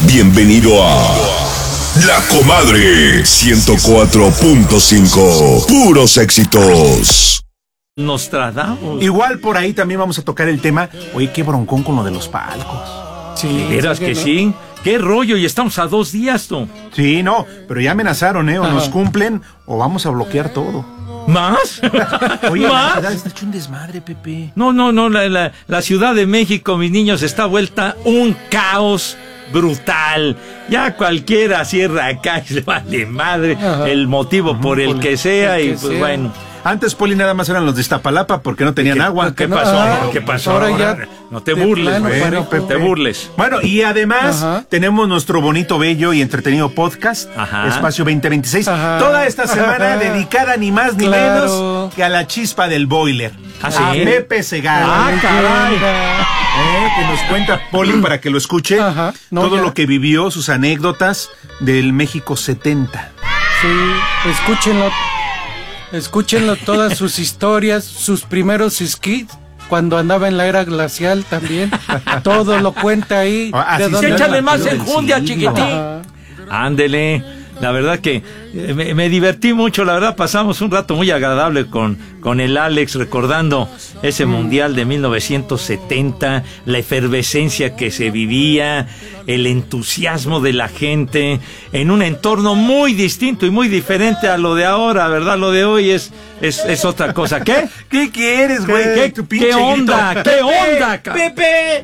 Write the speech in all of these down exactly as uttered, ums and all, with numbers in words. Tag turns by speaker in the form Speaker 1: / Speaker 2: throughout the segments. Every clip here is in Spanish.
Speaker 1: Bienvenido a La Comadre ciento cuatro punto cinco. Puros éxitos.
Speaker 2: Nostradamus.
Speaker 3: Igual por ahí también vamos a tocar el tema. Oye, qué broncón con lo de los palcos.
Speaker 2: Sí, ¿verás que sí? ¿Qué rollo? Y estamos a dos días, tú.
Speaker 3: Sí, no, pero ya amenazaron, ¿eh? O nos cumplen o vamos a bloquear todo.
Speaker 2: ¿Más?
Speaker 3: Oye,
Speaker 2: ¿Más?
Speaker 3: la ciudad está hecho un desmadre, Pepe.
Speaker 2: No, no, no, la, la, la Ciudad de México, mis niños, está vuelta un caos brutal. Ya cualquiera cierra acá y se va de madre. Ajá. El motivo uh-huh, por el por que sea el que y pues sea. Bueno.
Speaker 3: Antes, Poli, nada más eran los de Iztapalapa porque no tenían
Speaker 2: ¿Qué,
Speaker 3: agua.
Speaker 2: ¿Qué
Speaker 3: no,
Speaker 2: pasó?
Speaker 3: ah,
Speaker 2: ¿Qué pasó?
Speaker 3: Ahora ya
Speaker 2: no te burles,
Speaker 3: plano, bueno, Pepe.
Speaker 2: te burles.
Speaker 3: Bueno, y además Ajá. tenemos nuestro bonito, bello y entretenido podcast,
Speaker 2: Ajá.
Speaker 3: Espacio veinte veintiséis. Ajá. Toda esta semana Ajá. dedicada ni más ni claro. menos que a la chispa del boiler.
Speaker 2: ¿Ah, sí?
Speaker 3: A Pepe Segarra.
Speaker 2: Ah, caray.
Speaker 3: Eh, que nos cuenta Poli para que lo escuche. Ajá. No, todo ya. lo que vivió, sus anécdotas del México setenta.
Speaker 4: Sí, escúchenlo. Escúchenlo todas sus historias, sus primeros skits, cuando andaba en la era glacial también. Todo lo cuenta ahí.
Speaker 2: Ah, échale más enjundia, chiquitín. Ándele. La verdad que me, me divertí mucho, la verdad pasamos un rato muy agradable con, con el Alex recordando ese mm. Mundial de mil novecientos setenta, la efervescencia que se vivía, el entusiasmo de la gente en un entorno muy distinto y muy diferente a lo de ahora, ¿verdad? Lo de hoy es, es, es otra cosa. ¿Qué?
Speaker 3: ¿Qué quieres, güey?
Speaker 2: ¿Qué, ¿Qué, ¿Qué onda? Grito? ¿Qué onda?
Speaker 3: ¡Pepe!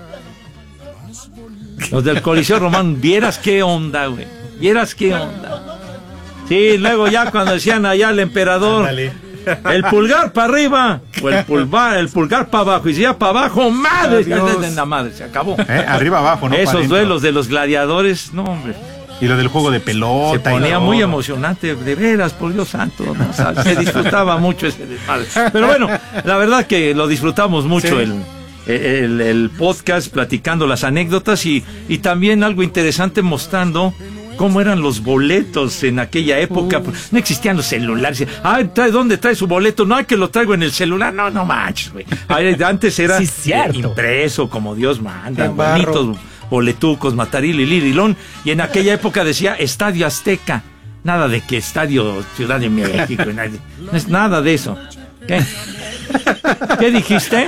Speaker 2: Los del Coliseo Romano, vieras qué onda, güey. ¿Vieras qué onda? Sí, luego ya cuando decían allá el emperador, Ándale. el pulgar para arriba, o el pulgar, el pulgar para abajo, y si ya para abajo, madre, la madre, se acabó.
Speaker 3: ¿Eh? Arriba abajo, ¿no?
Speaker 2: Esos duelos de los gladiadores, no, hombre.
Speaker 3: Y lo del juego de pelota.
Speaker 2: Se ponía muy emocionante, de veras, por Dios santo, ¿no? O sea, se disfrutaba mucho ese desmadre. Pero bueno, la verdad que lo disfrutamos mucho sí. el... El, el podcast, platicando las anécdotas y, y también algo interesante mostrando cómo eran los boletos en aquella época. Uh. No existían los celulares. Ah, ¿trae, ¿dónde trae su boleto? No, hay que lo traigo en el celular. No, no manches, güey. Antes era sí, eh, impreso como Dios manda, bonitos boletucos, mataril y lirilón. Y en aquella época decía Estadio Azteca. Nada de que Estadio Ciudad de México. No es nada de eso. ¿Qué? ¿Qué dijiste?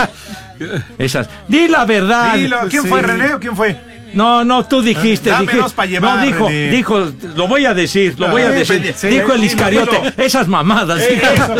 Speaker 2: Esas. Di la verdad.
Speaker 3: Dilo. ¿Quién sí. fue, René, o quién fue?
Speaker 2: No, no, tú dijiste, dijiste
Speaker 3: para llevar,
Speaker 2: no, dijo,
Speaker 3: René.
Speaker 2: dijo, lo voy a decir, lo voy a decir, sí, dijo el Iscariote, sí, esas mamadas.
Speaker 3: Eh, eso,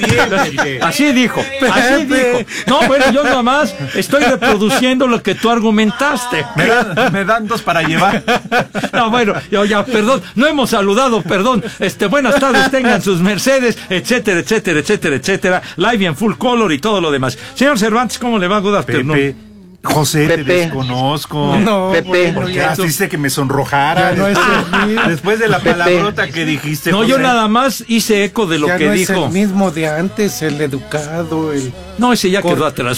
Speaker 3: Pepe,
Speaker 2: así dijo, así dijo. No, bueno, yo nada más estoy reproduciendo lo que tú argumentaste.
Speaker 3: Me dan, me dan dos para llevar.
Speaker 2: No, bueno, yo ya, perdón, no hemos saludado, perdón. Este, buenas tardes, tengan sus mercedes, etcétera, etcétera, etcétera, etcétera, live en full color y todo lo demás. Señor Cervantes, ¿cómo le va? Good afternoon.
Speaker 3: Pepe. José,
Speaker 5: Pepe.
Speaker 3: te desconozco.
Speaker 5: No, Pepe.
Speaker 3: ¿Por qué hiciste que me sonrojara?
Speaker 4: No es
Speaker 3: después de la Pepe. palabrota que dijiste.
Speaker 2: No,
Speaker 3: José.
Speaker 2: Yo nada más hice eco de lo
Speaker 4: ya
Speaker 2: que
Speaker 4: no
Speaker 2: dijo.
Speaker 4: Es el mismo de antes, el educado, el...
Speaker 2: No, ese ya Cor... quedó atrás.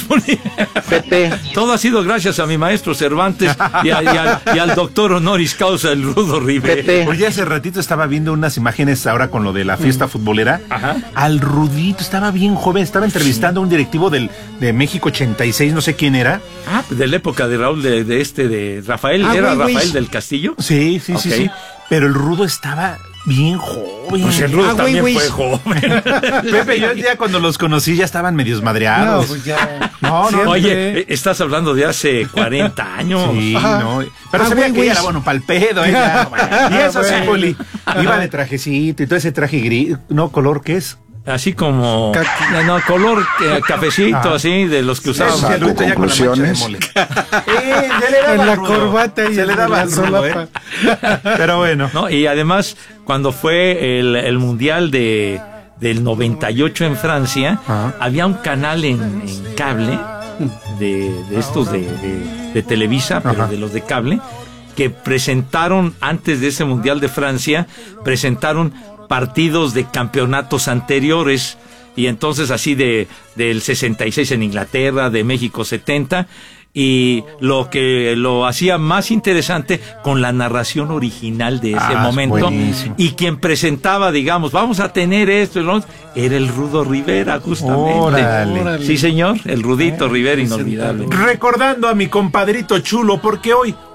Speaker 5: Pepe.
Speaker 2: Todo ha sido gracias a mi maestro Cervantes y, a, y, a, y al doctor honoris causa, el Rudo Rivera.
Speaker 5: Pepe.
Speaker 3: Oye, hace ratito estaba viendo unas imágenes ahora con lo de la fiesta mm. futbolera.
Speaker 2: Ajá.
Speaker 3: Al Rudito, estaba bien joven, estaba entrevistando sí. a un directivo del, de México ochenta y seis, no sé quién era.
Speaker 2: Ah, de la época de Raúl, de, de este, de Rafael, ah, ¿era wey, Rafael wey. del Castillo?
Speaker 3: Sí, sí, okay. sí, sí. Pero el Rudo estaba bien joven.
Speaker 2: Pues el Rudo ah, también wey, fue
Speaker 3: wey.
Speaker 2: joven.
Speaker 3: Pepe, yo ya cuando los conocí ya estaban medios madreados.
Speaker 4: No, pues ya.
Speaker 3: No, no.
Speaker 2: Oye, estás hablando de hace cuarenta años.
Speaker 3: Sí, Ajá. no. Pero ah, se veía que era bueno para el pedo. ¿eh? Y eso sí, Poli. Iba de trajecito y todo ese traje gris. No, ¿color qué es?
Speaker 2: Así como no, no, color eh, cafecito, ah. así, de los que usábamos.
Speaker 1: Sí, sí, ya con la de mole.
Speaker 3: eh, se le daba
Speaker 4: en la
Speaker 3: rudo.
Speaker 4: corbata y
Speaker 3: se le daba
Speaker 4: la solapa.
Speaker 3: ¿eh? Pero bueno.
Speaker 2: No, y además, cuando fue el, el Mundial de del noventa y ocho en Francia, ah. había un canal en, en cable de, de estos de, de, de Televisa, pero Ajá. de los de cable, que presentaron, antes de ese Mundial de Francia, presentaron partidos de campeonatos anteriores, y entonces así de del sesenta y seis en Inglaterra, de México setenta, y lo que lo hacía más interesante con la narración original de ese ah, momento, y quien presentaba, digamos, vamos a tener esto, ¿no? Era el Rudo Rivera, justamente.
Speaker 3: Órale.
Speaker 2: Sí, señor, el Rudito eh, Rivera, inolvidable.
Speaker 3: Recordando a mi compadrito chulo, porque hoy